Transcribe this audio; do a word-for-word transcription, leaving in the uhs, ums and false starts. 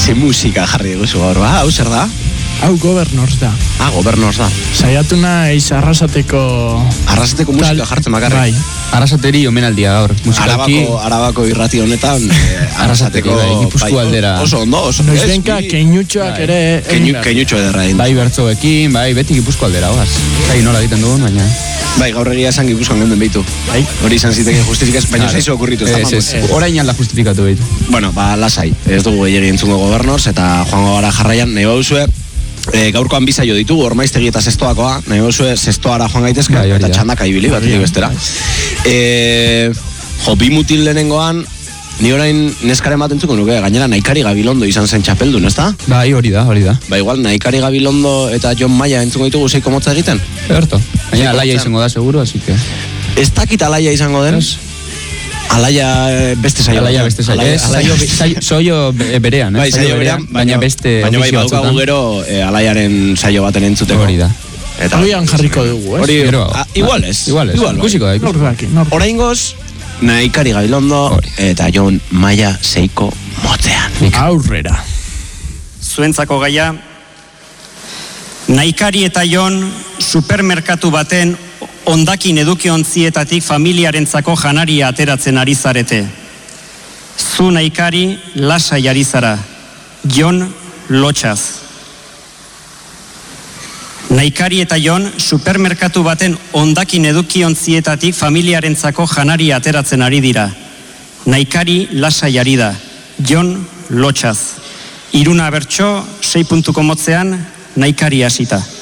Ze musika jarri duzu gaur, ba? Hau zer da? Hau Governors da. Ah, Governors da. Saiatu naiz arrasateko... Arrasateko musika jartzen bakarrik. Bai. Arrasateri omenaldia gaur. Arabako, Arabako irrati honetan eh, Arrasateko bai, Gipuzkoa aldera. Oso ondo, oso Noiz benka keinutxoak ere... Keinutxo ederra egin. Bai, bertzoekin, bai, beti Gipuzkoa aldera, oaz. Gai nola egiten dugun, baina... Bai, gaur egia esan Gipuzkoan geunden behitu. Bai. Hori izan ziteke justifikaz, baina zaizu okurritu. Ez, ez, orain alda justifikatu behitu. Bueno, ba, lasai. Ez dugu gehiagin entzungo Governors eta joango gara jarraian, nahi bauzue, e, gaurkoan bizaio ditugu, ormaiztegi eta zestoakoa, nahi bauzue, zestoara joan gaitezke, bai, eta txandaka ibili, bat bestera. E, jo, bi mutil lehenengoan, ni orain neskaren bat entzuko nuke, gainera Naikari Gabilondo izan zen txapeldun, ez da? Bai, hori da, hori da. Ba, igual, Naikari Gabilondo eta Jon Maia entzuko ditugu zeiko motza egiten? Berto. Baina alaia izango da, seguro, así que... Ez dakit alaia izango den? Alaia beste saio. Alaia beste saio. Saio berean, eh? Bai, saio berean, baina beste... Baina bai, baukagu gero alaiaren saio baten entzuteko. Hori da. Horian jarriko dugu, ez? Hori, igual ez. Igual ez. Ikusiko da, ikusiko. Oraingoz, Naikari Gabilondo eta Jon Maia zeiko motzean. Aurrera. Zuentzako gaia, Naikari eta Jon supermerkatu baten ondakin edukiontzietatik familiarentzako janaria ateratzen ari zarete. Zu Naikari lasai ari zara, Jon lotxaz. Naikari eta Jon supermerkatu baten ondakin edukiontzietatik familiarentzako janaria ateratzen ari dira. Naikari lasai ari da, Jon lotxaz. Iruna bertso, sei puntuko motzean, Naikari hasita.